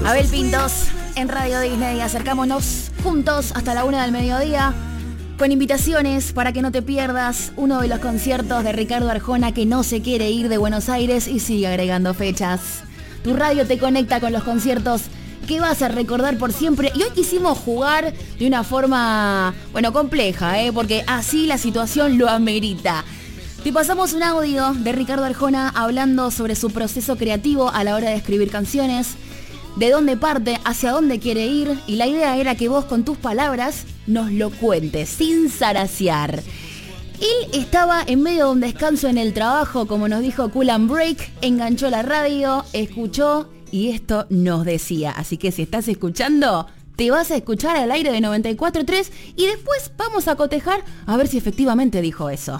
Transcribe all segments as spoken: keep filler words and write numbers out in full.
Abel Pintos en Radio Disney. Acercámonos juntos hasta la una del mediodía con invitaciones para que no te pierdas uno de los conciertos de Ricardo Arjona, que no se quiere ir de Buenos Aires y sigue agregando fechas. Tu radio te conecta con los conciertos que vas a recordar por siempre. Y hoy quisimos jugar de una forma, bueno, compleja, ¿eh? Porque así la situación lo amerita. Te pasamos un audio de Ricardo Arjona hablando sobre su proceso creativo a la hora de escribir canciones, de dónde parte, hacia dónde quiere ir, y la idea era que vos con tus palabras nos lo cuentes, sin zarasear. Él estaba en medio de un descanso en el trabajo, como nos dijo Cool and Break, enganchó la radio, escuchó y esto nos decía. Así que si estás escuchando, te vas a escuchar al aire de noventa y cuatro punto tres y después vamos a cotejar a ver si efectivamente dijo eso.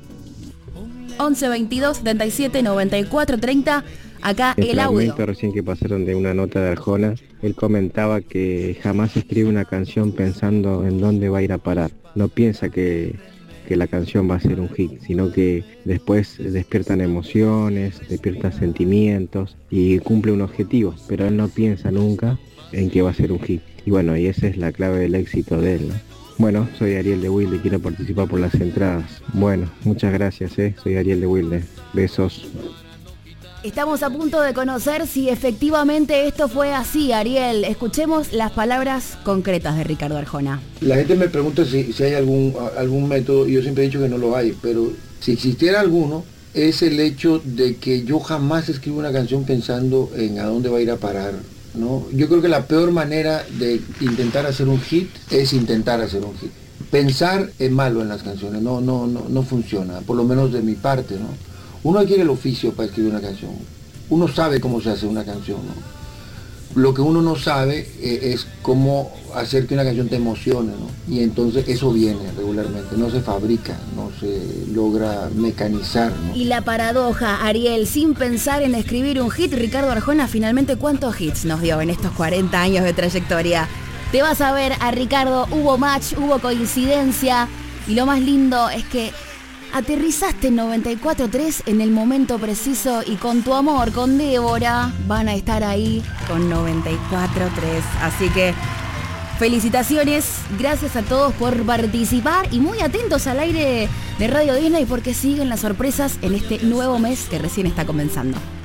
once veintidós setenta y siete noventa y cuatro treinta. Acá el, el audio. Recién que pasaron de una nota de Arjona, él comentaba que jamás escribe una canción pensando en dónde va a ir a parar. No piensa que, que la canción va a ser un hit, sino que después despiertan emociones, despiertan sentimientos y cumple un objetivo, pero él no piensa nunca en que va a ser un hit. Y bueno, y esa es la clave del éxito de él, ¿no? Bueno, soy Ariel de Wilde y quiero participar por las entradas. Bueno, muchas gracias, ¿eh? Soy Ariel de Wilde. Besos. Estamos a punto de conocer si efectivamente esto fue así, Ariel. Escuchemos las palabras concretas de Ricardo Arjona. La gente me pregunta si, si hay algún, algún método, y yo siempre he dicho que no lo hay, pero si existiera alguno, es el hecho de que yo jamás escribo una canción pensando en a dónde va a ir a parar, ¿no? Yo creo que la peor manera de intentar hacer un hit es intentar hacer un hit. Pensar es malo en las canciones, no, no, no, no funciona, por lo menos de mi parte, ¿no? Uno adquiere el oficio para escribir una canción. Uno sabe cómo se hace una canción, ¿no? Lo que uno no sabe eh, es cómo hacer que una canción te emocione, ¿no? Y entonces eso viene regularmente, no se fabrica, no se logra mecanizar, ¿no? Y la paradoja, Ariel, sin pensar en escribir un hit, Ricardo Arjona finalmente ¿cuántos hits nos dio en estos cuarenta años de trayectoria? Te vas a ver a Ricardo, hubo match, hubo coincidencia, y lo más lindo es que aterrizaste en noventa y cuatro punto tres en el momento preciso, y con tu amor, con Débora, van a estar ahí con noventa y cuatro punto tres. Así que felicitaciones, gracias a todos por participar y muy atentos al aire de Radio Disney porque siguen las sorpresas en este nuevo mes que recién está comenzando.